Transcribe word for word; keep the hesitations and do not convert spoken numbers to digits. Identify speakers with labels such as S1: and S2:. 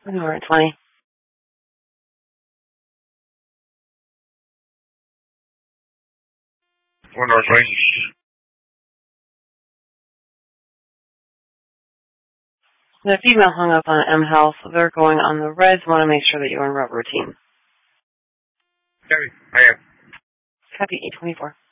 S1: We're at twenty.
S2: One North twenty.
S1: The female hung up on M Health. They're going on the reds. Want to make sure that you're in route routine.
S2: Copy. I am.
S1: Copy eight twenty-four.